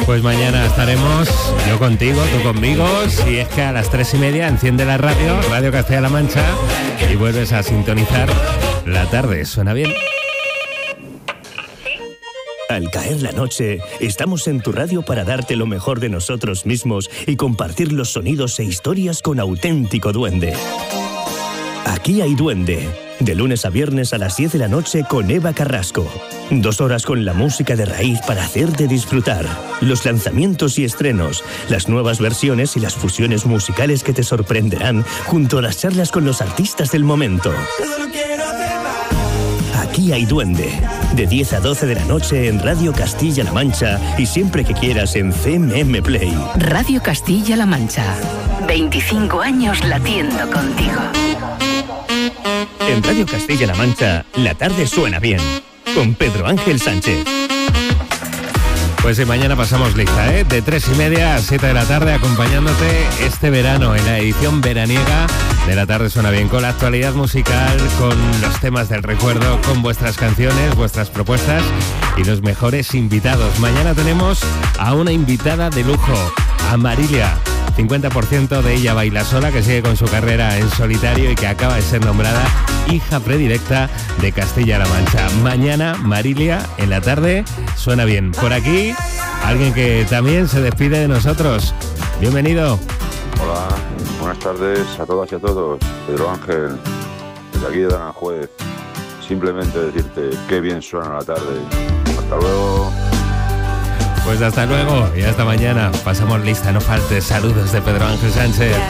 Pues mañana estaremos, yo contigo, tú conmigo. Si es que a las 3:30 enciende la radio, Radio Castilla-La Mancha, y vuelves a sintonizar la tarde. ¿Suena bien? Al caer la noche, estamos en tu radio para darte lo mejor de nosotros mismos y compartir los sonidos e historias con Auténtico Duende. Aquí hay Duende, de lunes a viernes a las 10 de la noche con Eva Carrasco. 2 horas con la música de raíz para hacerte disfrutar. Los lanzamientos y estrenos, las nuevas versiones y las fusiones musicales que te sorprenderán, junto a las charlas con los artistas del momento. Aquí hay Duende, de 10 a 12 de la noche en Radio Castilla-La Mancha y siempre que quieras en CMM Play. Radio Castilla-La Mancha, 25 años latiendo contigo. En Radio Castilla-La Mancha, la tarde suena bien, con Pedro Ángel Sánchez. Pues sí, mañana pasamos lista, de 3:30 a 7 de la tarde, acompañándote este verano en la edición veraniega de La Tarde Suena Bien, con la actualidad musical, con los temas del recuerdo, con vuestras canciones, vuestras propuestas y los mejores invitados. Mañana tenemos a una invitada de lujo, a Marilia. 50% de ella baila sola, que sigue con su carrera en solitario y que acaba de ser nombrada hija predilecta de Castilla-La Mancha. Mañana, Marilia, en La Tarde Suena Bien. Por aquí, alguien que también se despide de nosotros. Bienvenido. Hola, buenas tardes a todas y a todos. Pedro Ángel, desde aquí de Aranjuez. Simplemente decirte qué bien suena la tarde. Hasta luego. Pues hasta luego y hasta mañana. Pasamos lista, no faltes. Saludos de Pedro Ángel Sánchez.